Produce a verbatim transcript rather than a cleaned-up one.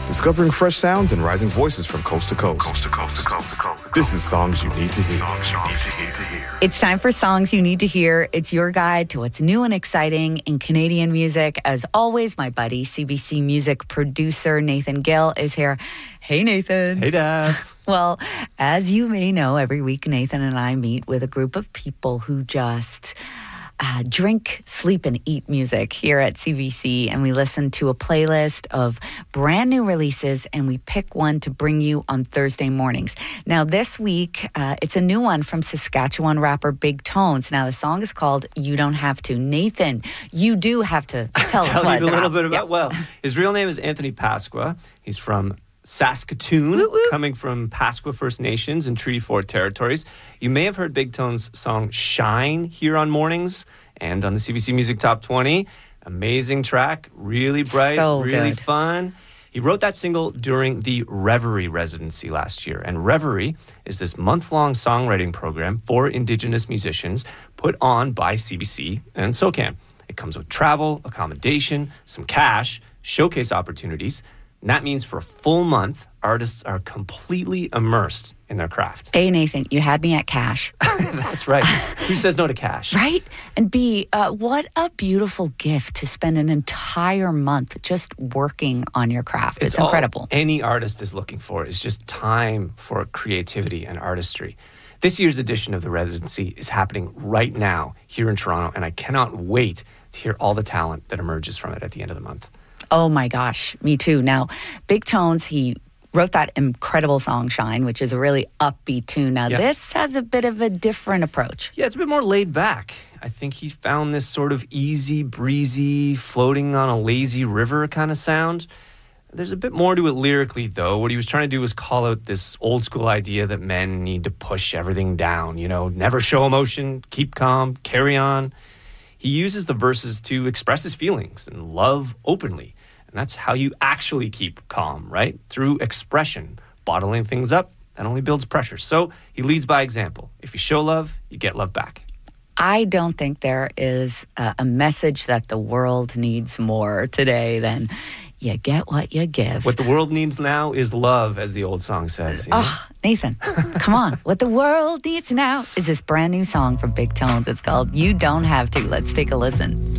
discovering fresh sounds and rising voices from coast to coast. Coast to coast, coast to coast. This is Songs You Need to Hear. Songs you need to hear. It's time for Songs You Need to Hear. It's your guide to what's new and exciting in Canadian music. As always, my buddy, C B C music producer Nathan Gill is here. Hey, Nathan. Hey, Daph. Well, as you may know, every week Nathan and I meet with a group of people who just uh, drink, sleep, and eat music here at C B C. And we listen to a playlist of brand new releases, and we pick one to bring you on Thursday mornings. Now, this week, uh, it's a new one from Saskatchewan rapper Big Tones. Now, the song is called You Don't Have To. Nathan, you do have to tell, tell us what you a it's little about. bit about, Yep. well, his real name is Anthony Pasqua. He's from Saskatoon, Woo, woo. coming from Pasqua First Nations and Treaty Four territories. You may have heard Big Tone's song Shine here on Mornings and on the C B C Music Top twenty. Amazing track, really bright, So really good. fun. He wrote that single during the Reverie residency last year. And Reverie is this month-long songwriting program for Indigenous musicians put on by C B C and SOCAN. It comes with travel, accommodation, some cash, showcase opportunities. And that means for a full month, artists are completely immersed in their craft. A, Nathan, you had me at cash. That's right. Who says no to cash? Right? And B, uh, what a beautiful gift to spend an entire month just working on your craft. It's, all incredible. Any artist is looking for is just time for creativity and artistry. This year's edition of the residency is happening right now here in Toronto, and I cannot wait to hear all the talent that emerges from it at the end of the month. Oh my gosh, me too. Now, Big Tones, he wrote that incredible song Shine, which is a really upbeat tune. Now, Yeah. this has a bit of a different approach. Yeah, it's a bit more laid back. I think he found this sort of easy, breezy, floating on a lazy river kind of sound. There's a bit more to it lyrically, though. What he was trying to do was call out this old school idea that men need to push everything down, you know, never show emotion, keep calm, carry on. He uses the verses to express his feelings and love openly. And that's how you actually keep calm, right? Through expression. Bottling things up, that only builds pressure. So he leads by example. If you show love, you get love back. I don't think there is a, a message that the world needs more today than you get what you give. What the world needs now is love, as the old song says. You know? Oh, Nathan, come on. What the world needs now is this brand new song from Big Tones. It's called You Don't Have To. Let's take a listen.